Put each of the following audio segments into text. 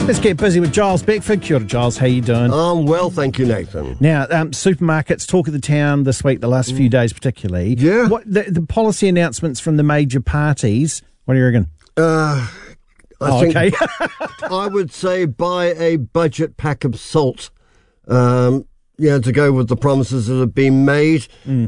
Let's get busy with Giles Beckford. Kia ora, Giles. How you doing? I'm well, thank you, Nathan. Now, supermarkets, talk of the town this week, the last few days particularly. Yeah. What the policy announcements from the major parties, what do you reckon? I think okay. I would say buy a budget pack of salt, to go with the promises that have been made.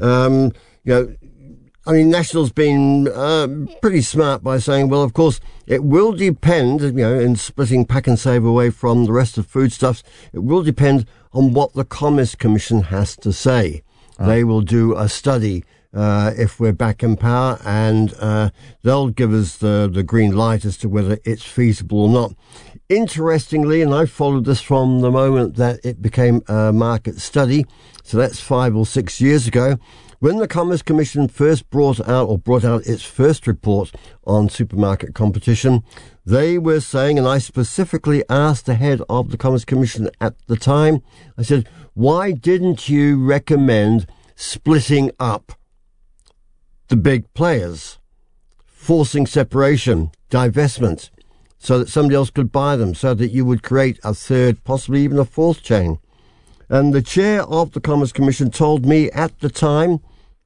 National's been pretty smart by saying, well, of course, it will depend, in splitting pack and save away from the rest of foodstuffs, it will depend on what the Commerce Commission has to say. Oh. They will do a study if we're back in power, and they'll give us the green light as to whether it's feasible or not. Interestingly, and I followed this from the moment that it became a market study, so that's 5 or 6 years ago, when the Commerce Commission first brought out its first report on supermarket competition, they were saying, and I specifically asked the head of the Commerce Commission at the time, I said, why didn't you recommend splitting up the big players, forcing separation, divestment, so that somebody else could buy them, so that you would create a third, possibly even a fourth chain? And the chair of the Commerce Commission told me at the time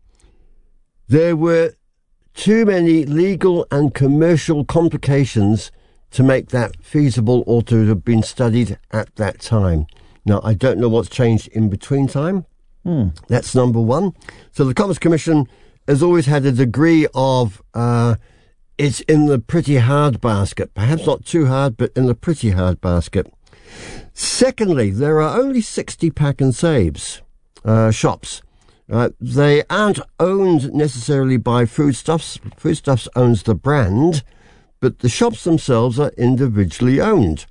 there were too many legal and commercial complications to make that feasible or to have been studied at that time. Now, I don't know what's changed in between time. That's number one. So the Commerce Commission has always had a degree of it's in the pretty hard basket. Perhaps not too hard, but in the pretty hard basket. Secondly, there are only 60 pack and saves shops. They aren't owned necessarily by Foodstuffs. Foodstuffs owns the brand, but the shops themselves are individually owned.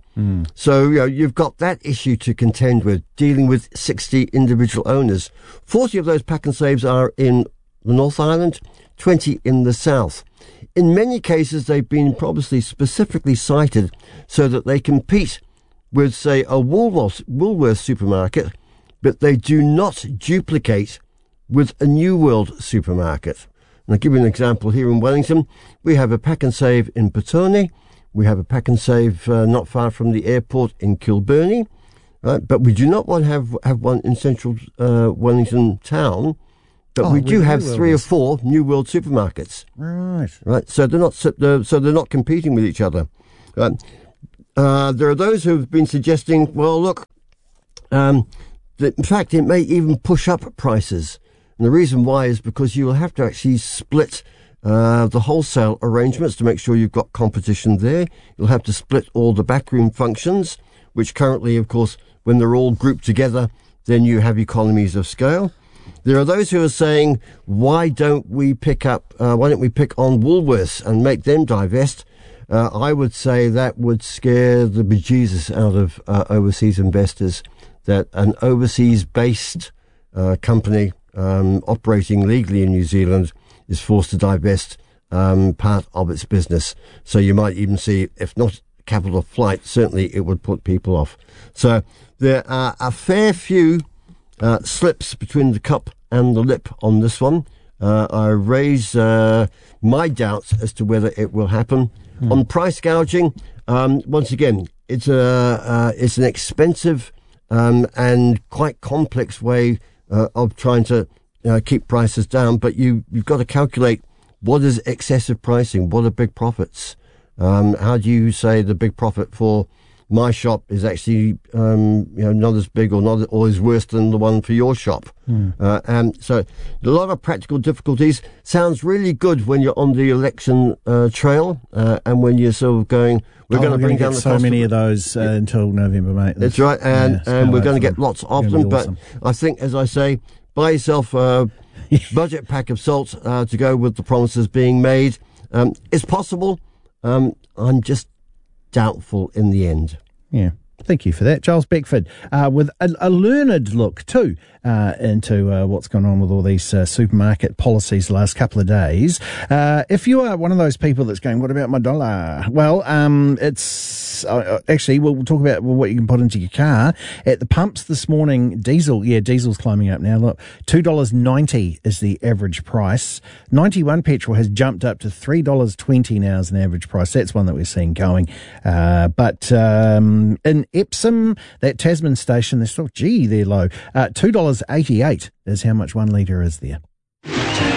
So you've got that issue to contend with, dealing with 60 individual owners. 40 of those pack and saves are in the North Island, 20 in the South. In many cases, they've been probably specifically cited so that they compete with, say, a Woolworths supermarket, but they do not duplicate with a New World supermarket. And I'll give you an example here in Wellington. We have a pack and save in Petone. We have a pack and save not far from the airport in Kilburnie. Right? But we do not want to have one in central Wellington town. But we do have 3 or 4 New World supermarkets. Right. So they're not competing with each other. Right? There are those who have been suggesting, well, look, that in fact it may even push up prices. And the reason why is because you will have to actually split the wholesale arrangements to make sure you've got competition there. You'll have to split all the backroom functions, which currently, of course, when they're all grouped together, then you have economies of scale. There are those who are saying, why don't we pick on Woolworths and make them divest? I would say that would scare the bejesus out of overseas investors, that an overseas-based company operating legally in New Zealand is forced to divest part of its business. So you might even see, if not capital flight, certainly it would put people off. So there are a fair few slips between the cup and the lip on this one. I raise my doubts as to whether it will happen. On price gouging, once again, it's an expensive and quite complex way of trying to keep prices down, but you've got to calculate what is excessive pricing, what are big profits. How do you say the big profit for my shop is actually not as big or is worse than the one for your shop? And so a lot of practical difficulties. Sounds really good when you're on the election trail and when you're sort of going, we're going to bring down the so many of those until November, mate. That's right, and we're going to get lots of them. But I think, as I say, buy yourself a budget pack of salt to go with the promises being made. It's possible. I'm just doubtful in the end. Yeah. Thank you for that, Giles Beckford, with a learned look too into what's gone on with all these supermarket policies the last couple of days. If you are one of those people that's going, what about my dollar? Well, it's gas. Actually, we'll talk about what you can put into your car. At the pumps this morning, diesel's climbing up now. Look, $2.90 is the average price. 91 petrol has jumped up to $3.20 now as an average price. That's one that we're seeing going. But in Epsom, that Tasman station, they're still, they're low. $2.88 is how much 1 litre is there.